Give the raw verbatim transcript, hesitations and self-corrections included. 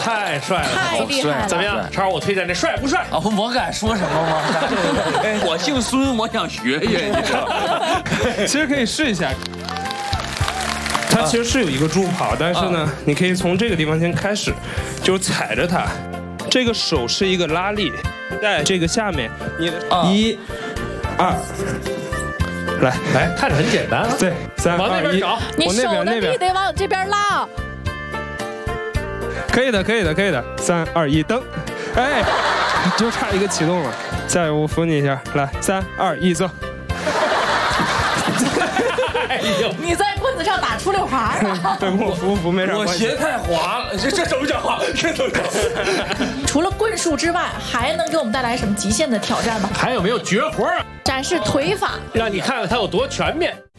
太帅了， 太厉害了！ 怎么样，超儿？我推荐这帅不帅？ 啊，我敢说什么吗？我姓孙，我想学学，你知道吗？ 其实可以试一下。它其实是有一个助跑，但是呢，你可以从这个地方先开始，就踩着它。这个手是一个拉力，在这个下面，你的一、二，来来，看着很简单。 对，三往那边找， 你手的力得往这边拉。 可以的，可以的，可以的。三二一，蹬！哎，就差一个启动了。下一步我扶你一下，来，三二一，走。 哎呦， 你在棍子上打出溜滑了。 对，我扶扶没啥我关系。 鞋太滑了，这这怎么讲话？这怎么讲？ 除了棍术之外，还能给我们带来什么极限的挑战吗？ 还有没有绝活？ 展示腿法， 让你看看它有多全面。